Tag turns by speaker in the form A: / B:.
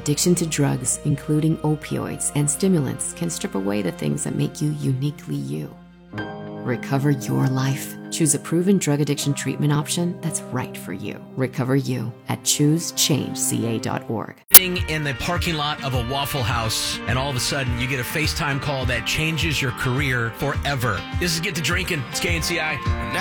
A: Addiction to drugs, including opioids and stimulants, can strip away the things that make you uniquely you. Recover your life. Choose a proven drug addiction treatment option that's right for you. Recover you at choosechangeca.org.
B: In the parking lot of a Waffle House, and all of a sudden you get a FaceTime call that changes your career forever. This is Get to Drinking. It's KNCI.